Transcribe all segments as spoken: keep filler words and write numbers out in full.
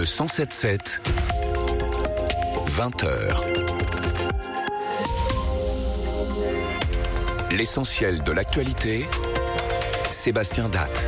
Le cent sept sept, vingt heures. L'essentiel de l'actualité, Sébastien Datte.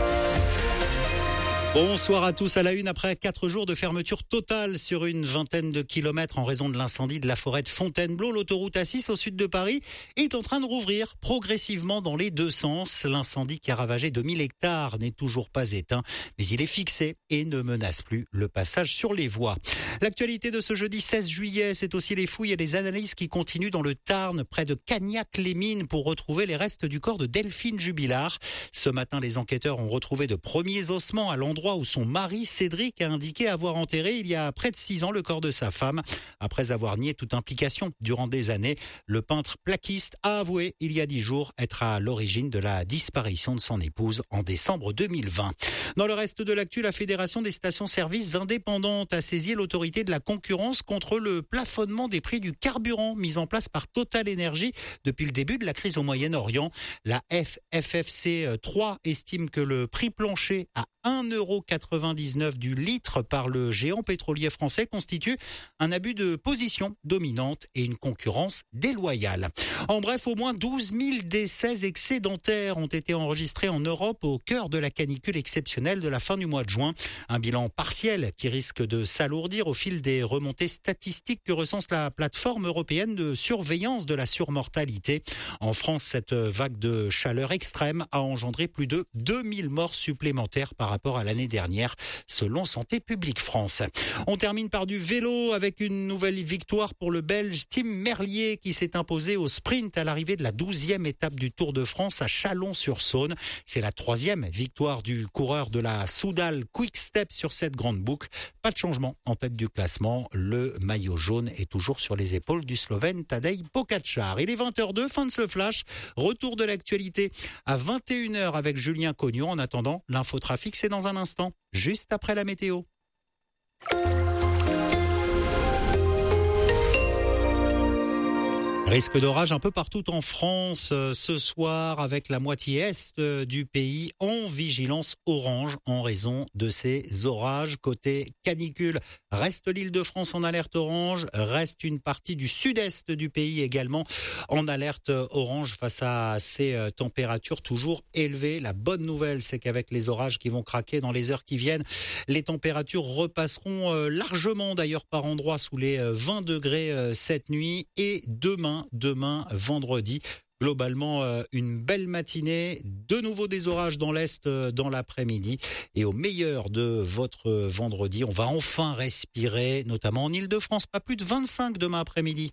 Bonsoir à tous. À la une, après quatre jours de fermeture totale sur une vingtaine de kilomètres en raison de l'incendie de la forêt de Fontainebleau, l'autoroute A six au sud de Paris est en train de rouvrir progressivement dans les deux sens. L'incendie qui a ravagé deux mille hectares n'est toujours pas éteint, mais il est fixé et ne menace plus le passage sur les voies. L'actualité de ce jeudi seize juillet, c'est aussi les fouilles et les analyses qui continuent dans le Tarn, près de Cagnac-les-Mines, pour retrouver les restes du corps de Delphine Jubilard. Ce matin, les enquêteurs ont retrouvé de premiers ossements à l'endroit où son mari Cédric a indiqué avoir enterré il y a près de six ans le corps de sa femme. Après avoir nié toute implication durant des années, le peintre plaquiste a avoué il y a dix jours être à l'origine de la disparition de son épouse en décembre deux mille vingt. Dans le reste de l'actu, la Fédération des stations-service indépendantes a saisi l'autorité de la concurrence contre le plafonnement des prix du carburant mis en place par Total Energy depuis le début de la crise au Moyen-Orient. La F F F C trois estime que le prix plancher à un euro quatre-vingt-dix-neuf du litre par le géant pétrolier français constitue un abus de position dominante et une concurrence déloyale. En bref, au moins douze mille décès excédentaires ont été enregistrés en Europe au cœur de la canicule exceptionnelle de la fin du mois de juin. Un bilan partiel qui risque de s'alourdir au fil des remontées statistiques que recense la plateforme européenne de surveillance de la surmortalité. En France, cette vague de chaleur extrême a engendré plus de deux mille morts supplémentaires par rapport à l'année dernière, selon Santé publique France. On termine par du vélo avec une nouvelle victoire pour le Belge Tim Merlier qui s'est imposé au sprint à l'arrivée de la douzième étape du Tour de France à Chalon-sur-Saône. C'est la troisième victoire du coureur de la Soudal Quick Step sur cette grande boucle. Pas de changement en tête du classement. Le maillot jaune est toujours sur les épaules du Slovène Tadej Pogačar. Il est vingt heures deux, fin de ce flash. Retour de l'actualité à vingt et une heures avec Julien Cognon. En attendant, l'infotrafic, c'est dans un instant, juste après la météo. Risque d'orage un peu partout en France euh, ce soir avec la moitié est euh, du pays en vigilance orange en raison de ces orages. Côté canicule, reste l'Île-de-France en alerte orange, reste une partie du sud-est du pays également en alerte orange face à ces euh, températures toujours élevées. La bonne nouvelle, c'est qu'avec les orages qui vont craquer dans les heures qui viennent, les températures repasseront euh, largement d'ailleurs par endroits sous les euh, vingt degrés euh, cette nuit et demain. Demain, vendredi. Globalement, euh, une belle matinée, de nouveau des orages dans l'Est euh, dans l'après-midi. Et au meilleur de votre vendredi, on va enfin respirer, notamment en Île-de-France. Pas plus de vingt-cinq demain après-midi.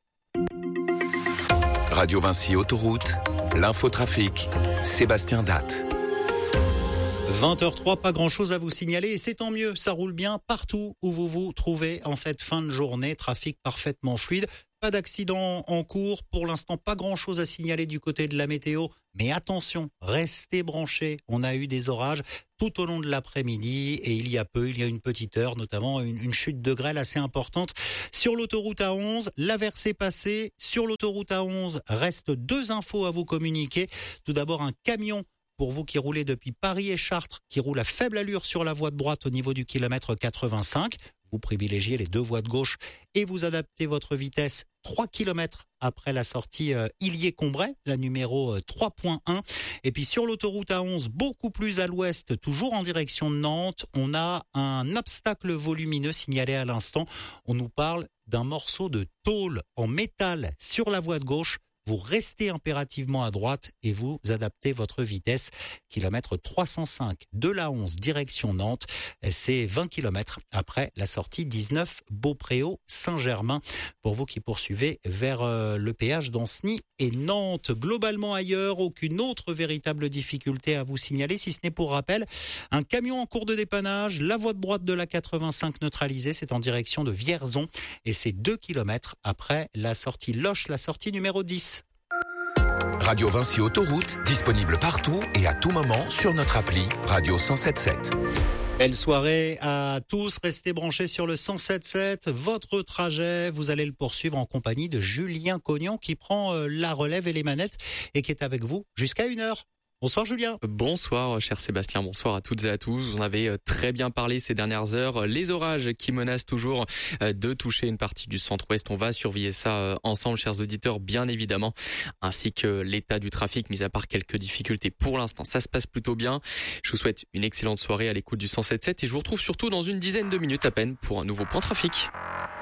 Radio Vinci Autoroute, l'infotrafic, Sébastien Datte. vingt heures trois, pas grand chose à vous signaler et c'est tant mieux, ça roule bien partout où vous vous trouvez en cette fin de journée, trafic parfaitement fluide. Pas d'accident en cours, pour l'instant pas grand chose à signaler du côté de la météo, mais attention, restez branchés, on a eu des orages tout au long de l'après-midi et il y a peu, il y a une petite heure, notamment une, une chute de grêle assez importante sur l'autoroute A onze, l'averse est passée, sur l'autoroute A onze, reste deux infos à vous communiquer, tout d'abord un camion pour vous qui roulez depuis Paris et Chartres, qui roule à faible allure sur la voie de droite au niveau du kilomètre quatre-vingt-cinq. Vous privilégiez les deux voies de gauche et vous adaptez votre vitesse trois kilomètres après la sortie euh, Illier-Combray, la numéro euh, trois point un. Et puis sur l'autoroute A onze, beaucoup plus à l'ouest, toujours en direction de Nantes, on a un obstacle volumineux signalé à l'instant. On nous parle d'un morceau de tôle en métal sur la voie de gauche. Vous restez impérativement à droite et vous adaptez votre vitesse. Kilomètre trois cent cinq de la onze, direction Nantes. C'est vingt kilomètres après la sortie dix-neuf Beaupréau-Saint-Germain. Pour vous qui poursuivez vers euh, le péage d'Anceny et Nantes. Globalement ailleurs, aucune autre véritable difficulté à vous signaler, si ce n'est pour rappel. Un camion en cours de dépannage, la voie de droite de la quatre-vingt-cinq neutralisée, c'est en direction de Vierzon. Et c'est deux kilomètres après la sortie Loche, la sortie numéro dix. Radio Vinci Autoroute, disponible partout et à tout moment sur notre appli Radio cent sept sept. Belle soirée à tous, restez branchés sur le cent sept sept. Votre trajet, vous allez le poursuivre en compagnie de Julien Cognon qui prend la relève et les manettes et qui est avec vous jusqu'à une heure. Bonsoir Julien. Bonsoir cher Sébastien, bonsoir à toutes et à tous. Vous en avez très bien parlé ces dernières heures. Les orages qui menacent toujours de toucher une partie du centre-ouest. On va surveiller ça ensemble, chers auditeurs, bien évidemment. Ainsi que l'état du trafic, mis à part quelques difficultés. Pour l'instant, ça se passe plutôt bien. Je vous souhaite une excellente soirée à l'écoute du cent sept sept et je vous retrouve surtout dans une dizaine de minutes à peine pour un nouveau point trafic.